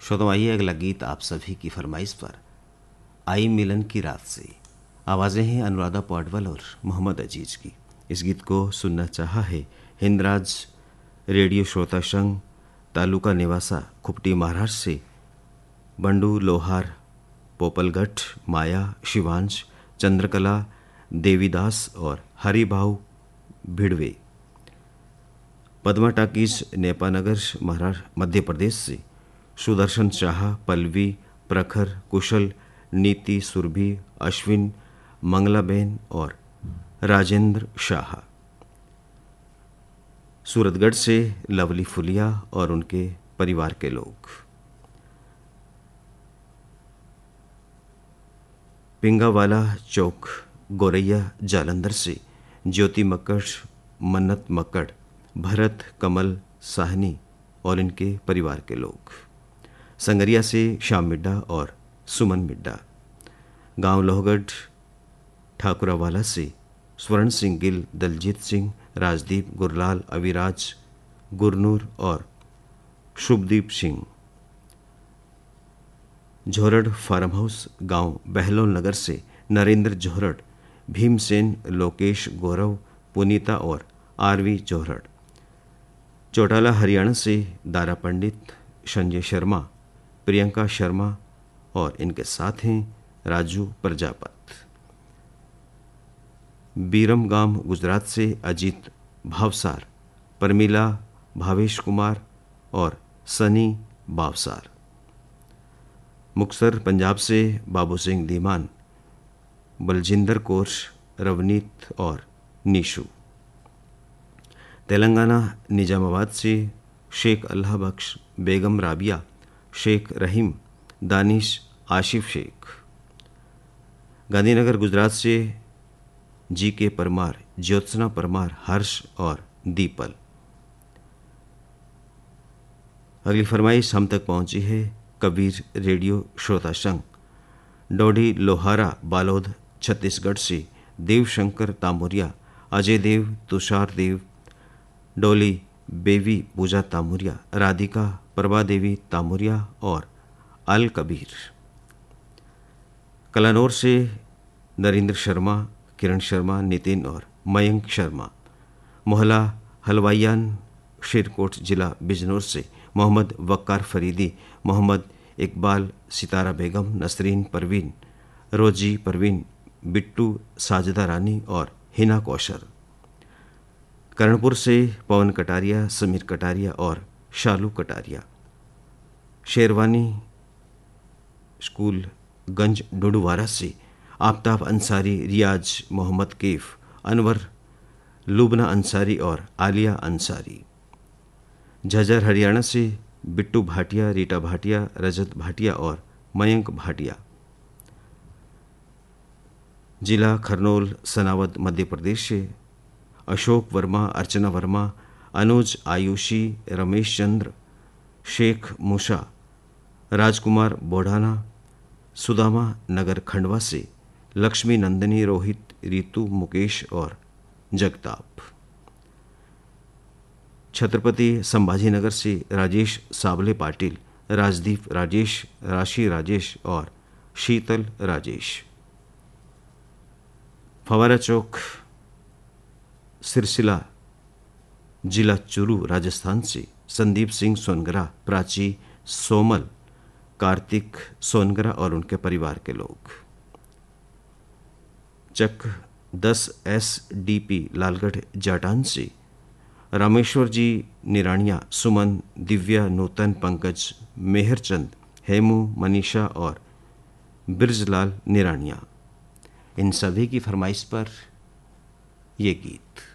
श्रोताओं, आइए अगला गीत आप सभी की फरमाइश पर आई मिलन की रात से। आवाज़ें हैं अनुराधा पौडवाल और मोहम्मद अजीज की। इस गीत को सुनना चाहा है हिंदराज रेडियो श्रोता संघ तालुका निवासा खुपटी महाराष्ट्र से बंडू लोहार, पोपलगढ़, माया, शिवांश, चंद्रकला, देवीदास और हरिभाऊ भिड़वे। पद्मा टाकीज, नेपानगर, महाराष्ट्र मध्य प्रदेश से सुदर्शन शाह, पल्लवी, प्रखर, कुशल, नीति, सुरभि, अश्विन, मंगलाबेन और राजेंद्र शाह। सूरतगढ़ से लवली फुलिया और उनके परिवार के लोग। पिंगावाला चौक, गोरैया, जालंधर से ज्योति मक्कड़, मन्नत मक्कड़, भरत, कमल, साहनी और इनके परिवार के लोग। संगरिया से श्याम मिड्डा और सुमन मिड्डा। गांव लोहगढ़ ठाकुरावाला से स्वर्ण सिंह गिल, दलजीत सिंह, राजदीप, गुरलाल, अविराज, गुरनूर और शुभदीप सिंह। झोरड़ फार्म हाउस गांव बहलोल नगर से नरेंद्र झोरड़, भीमसेन, लोकेश, गौरव, पुनीता और आरवी झोरड़। चौटाला हरियाणा से दारा पंडित, संजय शर्मा, प्रियंका शर्मा और इनके साथ हैं राजू प्रजापत। बीरमगाम गुजरात से अजीत भावसार, परमिला, भावेश कुमार और सनी भावसार। मुक्तसर पंजाब से बाबू सिंह धीमान, बलजिंदर कौर, रवनीत और नीशू। तेलंगाना निजामाबाद से शेख अल्लाह बख्श, बेगम राबिया, शेख रहीम, दानिश, आशिफ शेख। गांधीनगर गुजरात से जी के परमार, ज्योत्सना परमार, हर्ष और दीपल। अगली फरमाइश हम तक पहुंची है कबीर रेडियो श्रोता संघ डोडी लोहारा, बालोद, छत्तीसगढ़ से देवशंकर तामुरिया, अजय देव, तुषार देव, डोली बेवी पूजा तामुरिया, राधिका, प्रभा देवी तामुरिया और अल कबीर। कलानौर से नरेंद्र शर्मा, किरण शर्मा, नितिन और मयंक शर्मा। मोहल्ला हलवाइयान, शेरकोट, जिला बिजनौर से मोहम्मद वक्कार फरीदी, मोहम्मद इकबाल, सितारा बेगम, नसरीन परवीन, रोजी परवीन, बिट्टू, साजिदा रानी और हिना कौशर। करणपुर से पवन कटारिया, समीर कटारिया और शालू कटारिया। शेरवानी स्कूल गंज डुडुवारा से आफ्ताब अंसारी, रियाज, मोहम्मद कैफ, अनवर, लुबना अंसारी और आलिया अंसारी। झज्जर हरियाणा से बिट्टू भाटिया, रीटा भाटिया, रजत भाटिया और मयंक भाटिया। जिला खरनौल सनावद मध्य प्रदेश से अशोक वर्मा, अर्चना वर्मा, अनुज, आयुषी, रमेश चंद्र, शेख मूसा, राजकुमार बोढ़ाना। सुदामा नगर खंडवा से लक्ष्मी नंदिनी, रोहित, रीतू, मुकेश और जगताप। छत्रपति संभाजीनगर से राजेश साबले पाटिल, राजदीप राजेश, राशि राजेश और शीतल राजेश। फवारा चौक सिरसिला, जिला चुरू, राजस्थान से संदीप सिंह सोनगरा, प्राची, सोमल, कार्तिक सोनगरा और उनके परिवार के लोग। चक 10 SDP लालगढ़ जाटान से रामेश्वर जी निरानिया, सुमन, दिव्या, नूतन, पंकज, मेहरचंद, हेमू, मनीषा और बिरजलाल निरानिया। इन सभी की फरमाइश पर ये गीत।